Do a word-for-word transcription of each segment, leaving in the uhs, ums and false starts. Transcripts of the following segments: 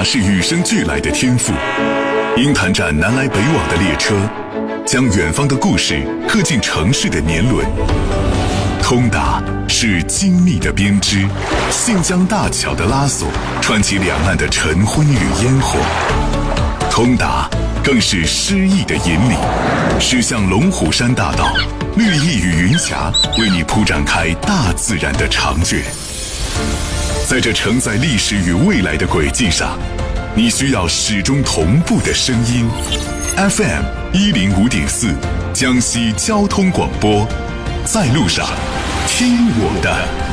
是与生俱来的天赋。鹰潭站南来北往的列车，将远方的故事刻进城市的年轮。通达是精密的编织，信江大桥的拉索，串起两岸的晨昏与烟火。通达更是诗意的引领，驶向龙虎山大道，绿意与云霞为你铺展开大自然的长卷。在这承载历史与未来的轨迹上，你需要始终同步的声音。F M 一零五点四，江西交通广播，在路上，听我的。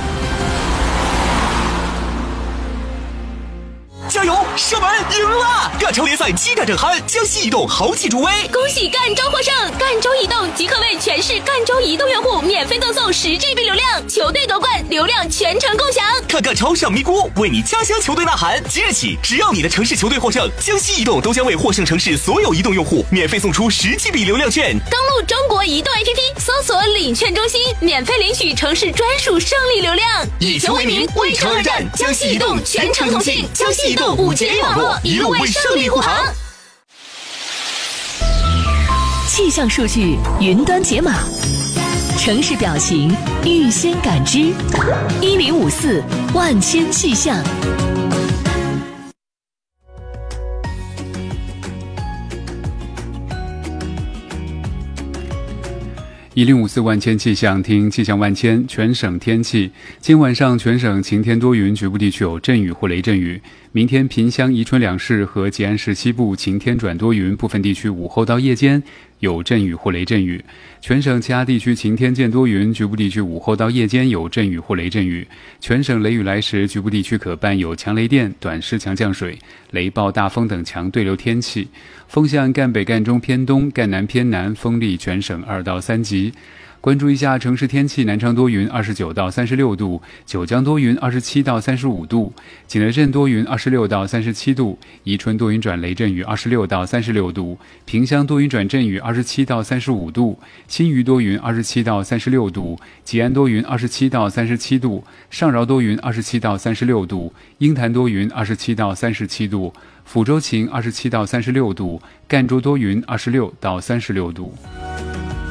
加油！射门赢了！赣州联赛激战正酣，江西移动豪气助威。 恭喜赣州获胜！赣州移动即刻为全市赣州移动用户免费赠送十 G B 流量，球队夺冠，流量全程共享。 看赣超上咪咕，为你家乡球队呐喊。即日起，只要你的城市球队获胜，江西移动都将为获胜城市所有移动用户免费送出十 G B 流量券。 登录中国移动 A P P， 搜索领券中心，免费领取城市专属胜利流量。 以球为名，为城而战。江西移动全程同信，江西移动五 G 网络，一路为胜利护航。 气象数据云端解码，城市表情预先感知，一零五四万千气象。 一零五四万千气象，听气象万千。全省天气：今晚上全省晴天多云，局部地区有阵雨或雷阵雨。明天萍乡、宜春两市和吉安市西部晴天转多云，部分地区午后到夜间有阵雨或雷阵雨。全省其他地区晴天见多云，局部地区午后到夜间有阵雨或雷阵雨。全省雷雨来时，局部地区可伴有强雷电、短时强降水、雷暴、大风等强对流天气。风向赣北、赣中偏东、赣南偏南，风力全省二到三级。关注一下城市天气：南昌多云，二十九到三十六度；九江多云，二十七到三十五度；景德镇多云，二十六到三十七度；宜春多云转雷阵雨，二十六到三十六度；萍乡多云转阵雨，二十七到三十五度；新余多云，二十七到三十六度；吉安多云，二十七到三十七度；上饶多云，二十七到三十六度；鹰潭多云，二十七到三十七度；抚州晴，二十七到三十六度；赣州多云，二十六到三十六度。